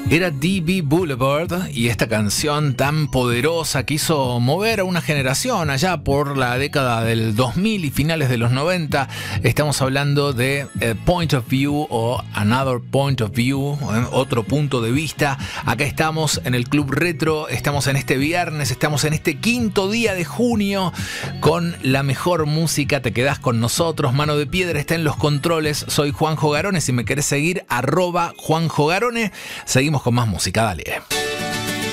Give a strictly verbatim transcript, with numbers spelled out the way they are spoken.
Era D B Boulevard y esta canción tan poderosa que hizo mover a una generación allá por la década del dos mil y finales de los noventa. Estamos hablando de eh, Point of View o Another Point of View, eh, otro punto de vista. Acá estamos en el Club Retro, estamos en este viernes, estamos en este quinto día de junio con la mejor música. Te quedás con nosotros. Mano de Piedra está en los controles. Soy Juanjo Garone. Si me querés seguir, arroba Juanjo Garone. Seguimos con más música, dale.